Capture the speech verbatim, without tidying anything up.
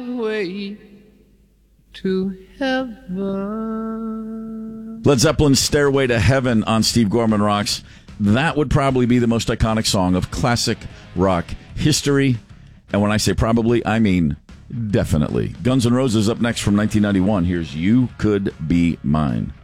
way to heaven. Led Zeppelin's Stairway to Heaven on Steve Gorman Rocks. That would probably be the most iconic song of classic rock history. And when I say probably, I mean definitely. Guns N' Roses up next from nineteen ninety-one. Here's You Could Be Mine.